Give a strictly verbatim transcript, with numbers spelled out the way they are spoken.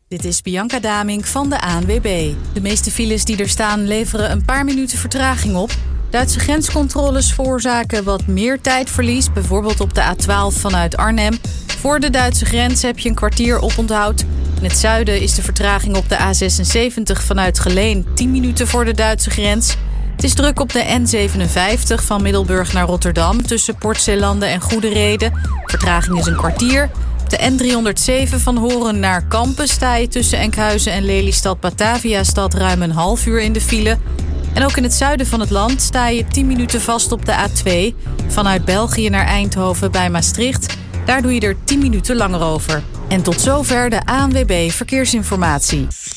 Dit is Bianca Damink van de A N W B. De meeste files die er staan leveren een paar minuten vertraging op. Duitse grenscontroles veroorzaken wat meer tijdverlies, bijvoorbeeld op de A twaalf vanuit Arnhem. Voor de Duitse grens heb je een kwartier oponthoud. In het zuiden is de vertraging op de A zesenzeventig vanuit Geleen tien minuten voor de Duitse grens. Het is druk op de N zevenenvijftig van Middelburg naar Rotterdam tussen Port-Zeelanden en Goederede. Vertraging is een kwartier. Op de N driehonderdzeven van Horen naar Kampen sta je tussen Enkhuizen en Lelystad-Batavia-stad ruim een half uur in de file. En ook in het zuiden van het land sta je tien minuten vast op de A twee. Vanuit België naar Eindhoven bij Maastricht. Daar doe je er tien minuten langer over. En tot zover de A N W B Verkeersinformatie.